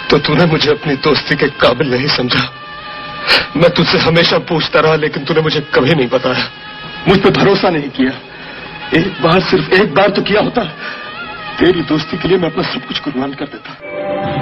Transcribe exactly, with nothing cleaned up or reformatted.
तो तूने मुझे अपनी दोस्ती के काबिल नहीं समझा। मैं तुझसे हमेशा पूछता रहा, लेकिन तूने मुझे कभी नहीं बताया। मुझ पर भरोसा नहीं किया। एक बार, सिर्फ एक बार तो किया होता, तेरी दोस्ती के लिए मैं अपना सब कुछ कुर्बान कर देता।